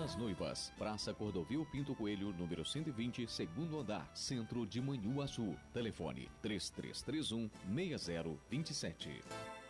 das Noivas, Praça Cordovil Pinto Coelho, número 120, segundo andar, centro de Manhuaçu. Telefone 3331 6027.